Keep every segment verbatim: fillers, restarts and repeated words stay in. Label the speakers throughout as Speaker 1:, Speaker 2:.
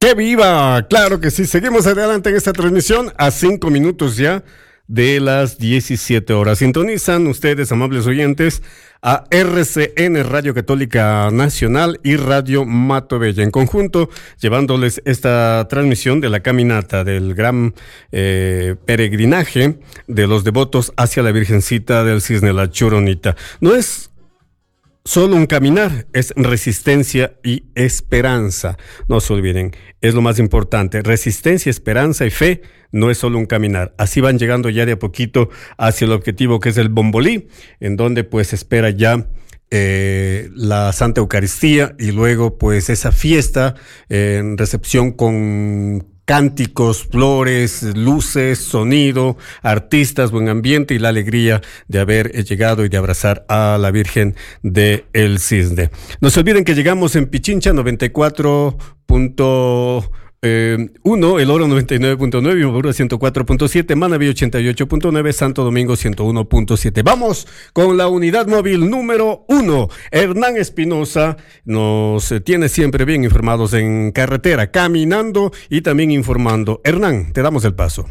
Speaker 1: ¡Que viva! Claro que sí, seguimos adelante en esta transmisión a cinco minutos ya de las diecisiete horas. Sintonizan ustedes, amables oyentes, a R C N Radio Católica Nacional y Radio Matovella en conjunto, llevándoles esta transmisión de la caminata del gran eh, peregrinaje de los devotos hacia la Virgencita del Cisne, la Choronita. No es solo un caminar, es resistencia y esperanza. No se olviden, es lo más importante. Resistencia, esperanza y fe no es solo un caminar. Así van llegando ya de a poquito hacia el objetivo que es el Bombolí, en donde pues espera ya eh, la Santa Eucaristía y luego pues esa fiesta eh, en recepción con cánticos, flores, luces, sonido, artistas, buen ambiente y la alegría de haber llegado y de abrazar a la Virgen de El Cisne. No se olviden que llegamos en Pichincha noventa y cuatro punto uno, El Oro noventa y nueve punto nueve, Imbabura ciento cuatro punto siete, Manabí ochenta y ocho punto nueve, Santo Domingo ciento uno punto siete. Vamos con la unidad móvil número uno. Hernán Espinosa nos tiene siempre bien informados en carretera, caminando y también informando. Hernán, te damos el paso.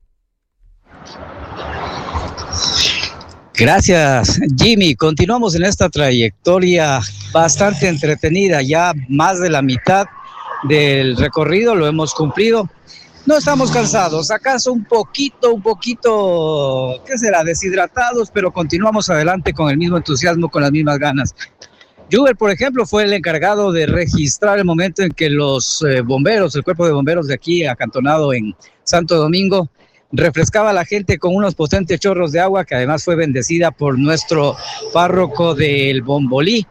Speaker 2: Gracias, Jimmy. Continuamos en esta trayectoria bastante entretenida, ya más de la mitad del recorrido lo hemos cumplido. No estamos cansados, acaso un poquito, un poquito, ¿qué será? Deshidratados, pero continuamos adelante con el mismo entusiasmo, con las mismas ganas. Juber, por ejemplo, fue el encargado de registrar el momento en que los eh, bomberos, el cuerpo de bomberos de aquí, acantonado en Santo Domingo, refrescaba a la gente con unos potentes chorros de agua, que además fue bendecida por nuestro párroco del Bombolí,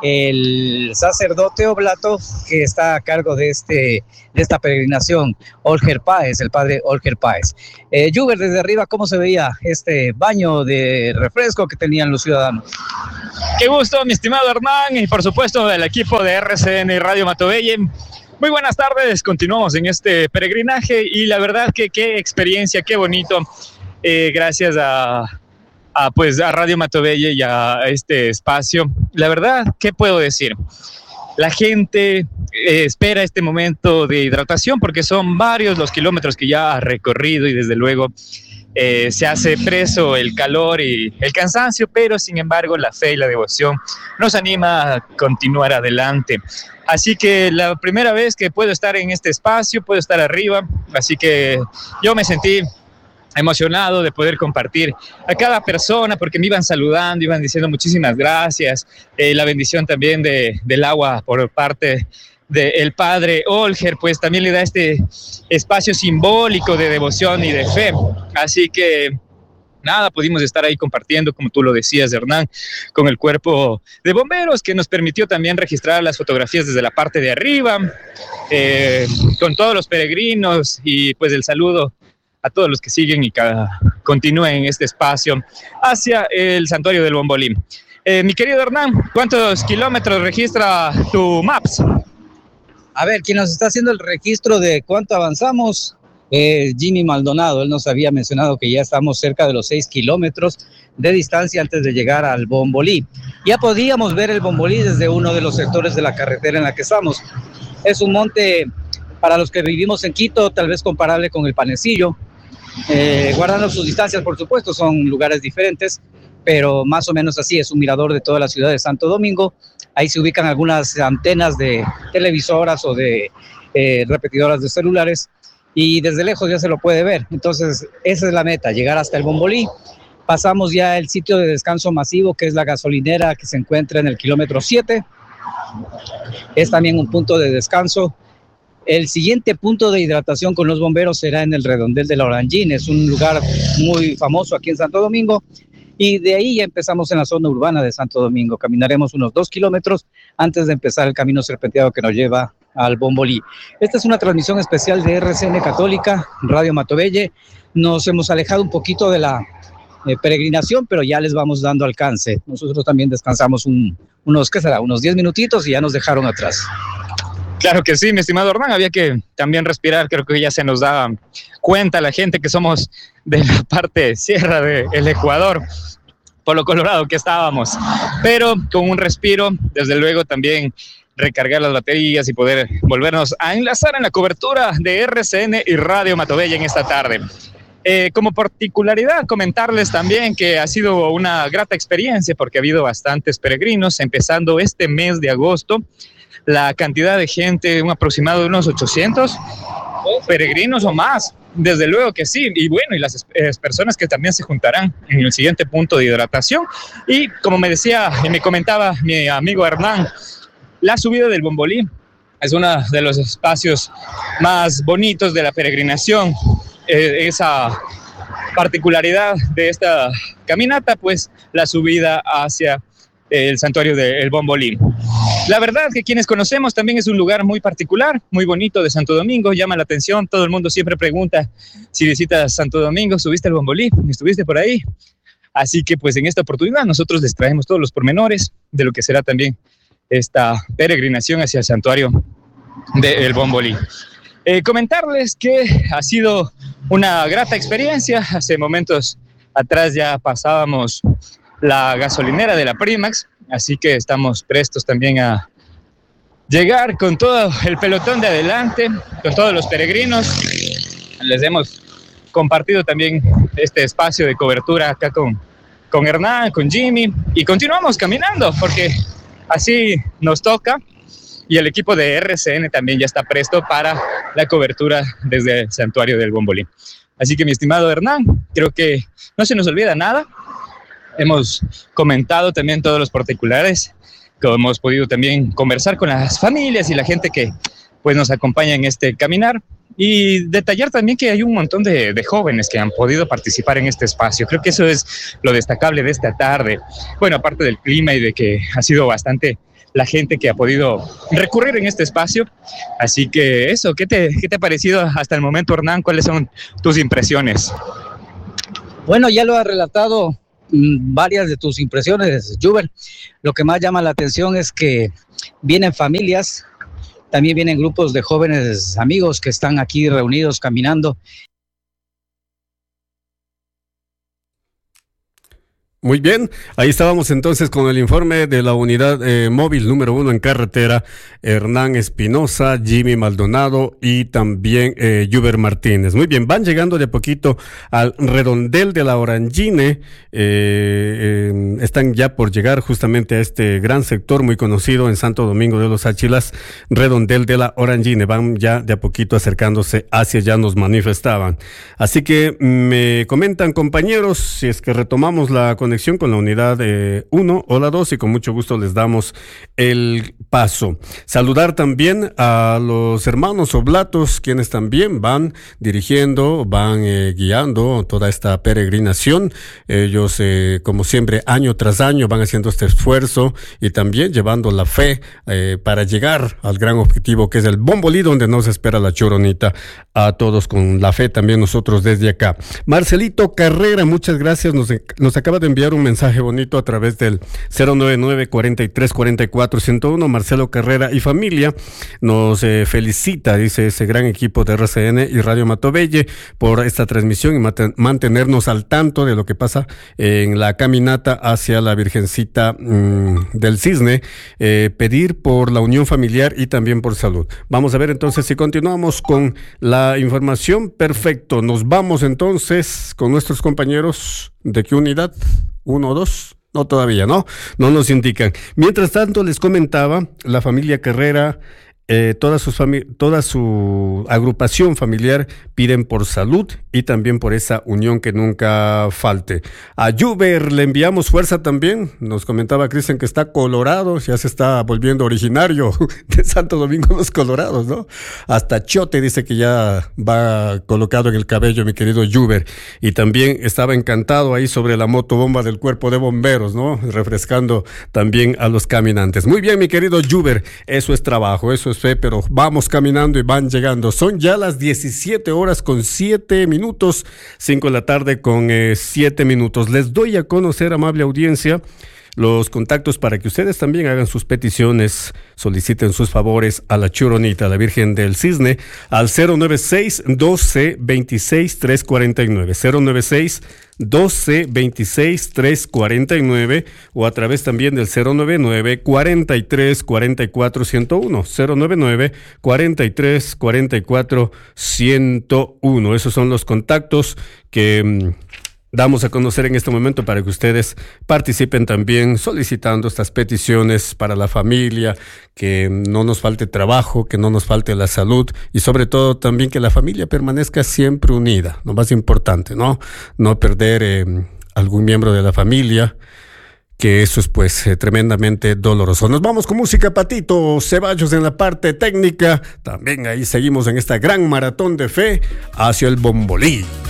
Speaker 2: el sacerdote oblato que está a cargo de este de esta peregrinación, Olger Páez, el padre Olger Páez. Eh, Juber, desde arriba, ¿cómo se veía este baño de refresco que tenían los ciudadanos?
Speaker 3: Qué gusto, mi estimado Hernán, y por supuesto del equipo de R C N y Radio Matovella. Muy buenas tardes, continuamos en este peregrinaje y la verdad que qué experiencia, qué bonito, eh, gracias a A, pues a Radio Matovella y a este espacio. La verdad, ¿qué puedo decir? La gente eh, espera este momento de hidratación porque son varios los kilómetros que ya ha recorrido y desde luego eh, se hace preso el calor y el cansancio, pero sin embargo la fe y la devoción nos anima a continuar adelante. Así que la primera vez que puedo estar en este espacio, puedo estar arriba, así que yo me sentí emocionado de poder compartir a cada persona porque me iban saludando, iban diciendo muchísimas gracias, eh, la bendición también de, del agua por parte del padre Olger, pues también le da este espacio simbólico de devoción y de fe, así que nada, pudimos estar ahí compartiendo, como tú lo decías, Hernán, con el cuerpo de bomberos que nos permitió también registrar las fotografías desde la parte de arriba, eh, con todos los peregrinos y pues el saludo a todos los que siguen y que continúen en este espacio hacia el santuario del Bombolí. Eh, mi querido Hernán, ¿cuántos kilómetros registra tu Maps?
Speaker 2: A ver, quien nos está haciendo el registro de cuánto avanzamos, eh, Jimmy Maldonado. Él nos había mencionado que ya estamos cerca de los seis kilómetros de distancia antes de llegar al Bombolí. Ya podíamos ver el Bombolí desde uno de los sectores de la carretera en la que estamos. Es un monte, para los que vivimos en Quito, tal vez comparable con el Panecillo. Eh, guardando sus distancias, por supuesto, son lugares diferentes, pero más o menos así, es un mirador de toda la ciudad de Santo Domingo. Ahí se ubican algunas antenas de televisoras o de eh, repetidoras de celulares y desde lejos ya se lo puede ver. Entonces esa es la meta, llegar hasta el Bombolí. Pasamos ya el sitio de descanso masivo, que es la gasolinera que se encuentra en el kilómetro siete. Es también un punto de descanso. El siguiente punto de hidratación con los bomberos será en el redondel de la Orangín. Es un lugar muy famoso aquí en Santo Domingo y de ahí ya empezamos en la zona urbana de Santo Domingo. Caminaremos unos dos kilómetros antes de empezar el camino serpenteado que nos lleva al Bombolí. Esta es una transmisión especial de R C N Católica, Radio Matovella. Nos hemos alejado un poquito de la eh, peregrinación, pero ya les vamos dando alcance. Nosotros también descansamos un, unos, ¿qué será? Unos diez minutitos y ya nos dejaron atrás.
Speaker 3: Claro que sí, mi estimado Hernán, había que también respirar, creo que ya se nos da cuenta la gente que somos de la parte sierra del Ecuador, por lo colorado que estábamos, pero con un respiro, desde luego también recargar las baterías y poder volvernos a enlazar en la cobertura de R C N y Radio Matobella en esta tarde. Eh, como particularidad, comentarles también que ha sido una grata experiencia porque ha habido bastantes peregrinos, empezando este mes de agosto. La cantidad de gente, un aproximado de unos ochocientos peregrinos o más, desde luego que sí, y bueno, y las eh, personas que también se juntarán en el siguiente punto de hidratación. Y como me decía y me comentaba mi amigo Hernán, la subida del Bombolí es uno de los espacios más bonitos de la peregrinación. Eh, esa particularidad de esta caminata, pues la subida hacia el santuario del Bombolí. La verdad que quienes conocemos también es un lugar muy particular, muy bonito de Santo Domingo, llama la atención, todo el mundo siempre pregunta si visitas Santo Domingo, ¿subiste al Bombolí? ¿Estuviste por ahí? Así que pues en esta oportunidad nosotros les traemos todos los pormenores de lo que será también esta peregrinación hacia el santuario del Bombolí. Eh, comentarles que ha sido una grata experiencia. Hace momentos atrás ya pasábamos la gasolinera de la Primax, así que estamos prestos también a llegar con todo el pelotón de adelante, con todos los peregrinos. Les hemos compartido también este espacio de cobertura acá con, con Hernán, con Jimmy, y continuamos caminando porque así nos toca. Y el equipo de R C N también ya está presto para la cobertura desde el santuario del Bombolí. Así que, mi estimado Hernán, creo que no se nos olvida nada. Hemos comentado también todos los particulares, que hemos podido también conversar con las familias y la gente que pues, nos acompaña en este caminar. Y detallar también que hay un montón de, de jóvenes que han podido participar en este espacio. Creo que eso es lo destacable de esta tarde. Bueno, aparte del clima y de que ha sido bastante la gente que ha podido recurrir en este espacio. Así que eso, ¿qué te, qué te ha parecido hasta el momento, Hernán? ¿Cuáles son tus impresiones?
Speaker 2: Bueno, ya lo has relatado mmm, varias de tus impresiones, Juber. Lo que más llama la atención es que vienen familias, también vienen grupos de jóvenes amigos que están aquí reunidos caminando.
Speaker 1: Muy bien, ahí estábamos entonces con el informe de la unidad eh, móvil número uno en carretera, Hernán Espinosa, Jimmy Maldonado y también eh, Juber Martínez. Muy bien, van llegando de a poquito al redondel de la Orangine, eh, eh, están ya por llegar justamente a este gran sector muy conocido en Santo Domingo de los Áchilas, redondel de la Orangine, van ya de a poquito acercándose hacia allá, nos manifestaban. Así que me comentan compañeros, si es que retomamos la conexión conexión con la unidad uno o la dos y con mucho gusto les damos el paso. Saludar también a los hermanos oblatos, quienes también van dirigiendo, van eh, guiando toda esta peregrinación. Ellos, eh, como siempre, año tras año van haciendo este esfuerzo y también llevando la fe eh, para llegar al gran objetivo que es el Bombolí, donde nos espera la Choronita. A todos con la fe también nosotros desde acá. Marcelito Carrera, muchas gracias, nos, nos acaba de enviar un mensaje bonito a través del cero nueve nueve, cuarenta y tres, cuarenta y cuatro, ciento uno. Marcelo Carrera y familia nos eh, felicita, dice, ese gran equipo de R C N y Radio Matobelle por esta transmisión y mat- mantenernos al tanto de lo que pasa en la caminata hacia la Virgencita mmm, del Cisne, eh, pedir por la unión familiar y también por salud. Vamos a ver entonces si continuamos con la información. Perfecto, nos vamos entonces con nuestros compañeros. ¿De qué unidad? ¿Uno o dos? No, todavía no, no nos indican. Mientras tanto, les comentaba, la familia Carrera, eh, toda, sus fami- toda su agrupación familiar piden por salud y también por esa unión que nunca falte. A Juber le enviamos fuerza también, nos comentaba Cristian que está colorado, ya se está volviendo originario de Santo Domingo los Colorados, ¿no? Hasta chote dice que ya va colocado en el cabello mi querido Juber, y también estaba encantado ahí sobre la motobomba del cuerpo de bomberos, ¿no? Refrescando también a los caminantes. Muy bien, mi querido Juber, eso es trabajo, eso es fe, pero vamos caminando y van llegando. Son ya las diecisiete horas con siete minutos, cinco de la tarde con siete minutos. Les doy a conocer, amable audiencia, los contactos para que ustedes también hagan sus peticiones, soliciten sus favores a la Churonita, a la Virgen del Cisne, al cero nueve seis, doce, veintiséis, trescientos cuarenta y nueve, cero nueve seis, doce, veintiséis, trescientos cuarenta y nueve, o a través también del cero noventa y nueve, cuarenta y tres, cuarenta y cuatro, ciento uno, cero noventa y nueve, cuarenta y tres, cuarenta y cuatro, ciento uno. Esos son los contactos que mmm, damos a conocer en este momento para que ustedes participen también solicitando estas peticiones para la familia, que no nos falte trabajo, que no nos falte la salud y sobre todo también que la familia permanezca siempre unida, lo más importante, ¿no? No perder eh, algún miembro de la familia, que eso es pues eh, tremendamente doloroso. Nos vamos con música, Patito Ceballos en la parte técnica. También ahí seguimos en esta gran maratón de fe hacia el Bombolí.